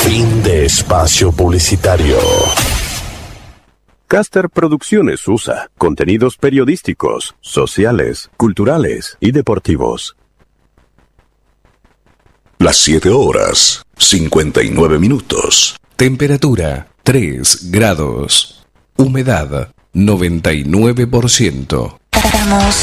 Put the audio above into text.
Fin de espacio publicitario. Caster Producciones USA. Contenidos periodísticos, sociales, culturales y deportivos. Las 7 horas, 59 minutos. Temperatura, 3 grados. Humedad, 99%. Estamos